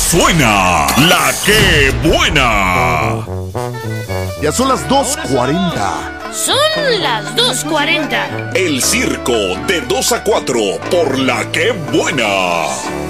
suena la que buena. Ya son las 2:40. Son las 2:40. El circo de 2 a 4 por la que buena.